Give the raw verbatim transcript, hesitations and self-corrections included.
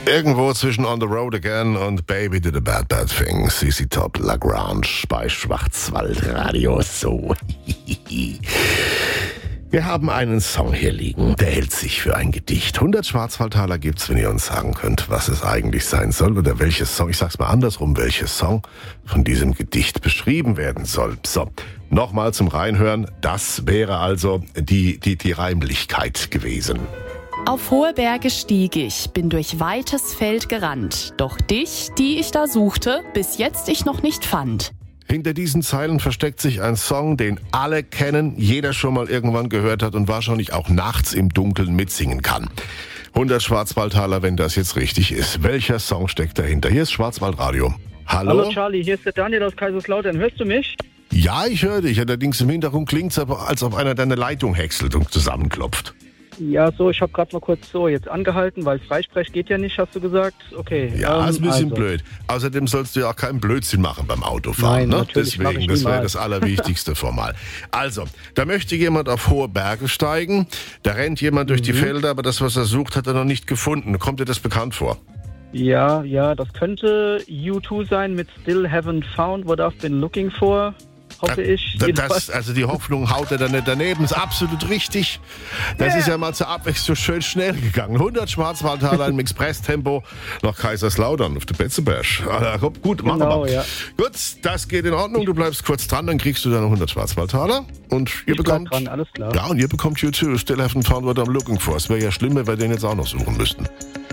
Irgendwo zwischen On the Road Again und Baby Did a Bad Bad Thing. C C Top, Lagrange bei Schwarzwaldradio. So. Wir haben einen Song hier liegen, der hält sich für ein Gedicht. hundert Schwarzwaldtaler gibt's, wenn ihr uns sagen könnt, was es eigentlich sein soll oder welches Song, ich sag's mal andersrum, welches Song von diesem Gedicht beschrieben werden soll. So, nochmal zum Reinhören. Das wäre also die, die, die Reimlichkeit gewesen. Auf hohe Berge stieg ich, bin durch weites Feld gerannt. Doch dich, die ich da suchte, bis jetzt ich noch nicht fand. Hinter diesen Zeilen versteckt sich ein Song, den alle kennen, jeder schon mal irgendwann gehört hat und wahrscheinlich auch nachts im Dunkeln mitsingen kann. hundert Schwarzwaldtaler, wenn das jetzt richtig ist. Welcher Song steckt dahinter? Hier ist Schwarzwaldradio. Hallo? Hallo Charlie, hier ist der Daniel aus Kaiserslautern. Hörst du mich? Ja, ich höre dich. Allerdings im Hintergrund klingt's aber, als ob einer deine Leitung häckselt und zusammenklopft. Ja, so, ich habe gerade mal kurz so jetzt angehalten, weil Freisprech geht ja nicht, hast du gesagt. Okay. Ja, ähm, ist ein bisschen also. blöd. Außerdem sollst du ja auch keinen Blödsinn machen beim Autofahren. Nein, ne? natürlich mach Deswegen, ich das wäre niemals. das Allerwichtigste formal. Also, da möchte jemand auf hohe Berge steigen. Da rennt jemand durch die Mhm. Felder, aber das, was er sucht, hat er noch nicht gefunden. Kommt dir das bekannt vor? Ja, ja, das könnte U zwei sein mit Still Haven't Found What I've Been Looking For, hoffe ich. Da- jedenfalls. Das, also die Hoffnung haut er da nicht daneben, ist absolut richtig. Das Ja. ist ja mal zur Abwechslung schön schnell gegangen. hundert Schwarzwaldtaler im Expresstempo nach Kaiserslautern auf der Betzeberg. Ah, komm, gut, machen Genau, wir. ja. Gut, das geht in Ordnung. Du bleibst kurz dran, dann kriegst du deine hundert Schwarzwaldtaler. Und ihr Ich bleib bekommt... dran, alles klar. Ja, und ihr bekommt U zwei, Still Haven't Found What I'm Looking For. Es wäre ja schlimm, wenn wir den jetzt auch noch suchen müssten.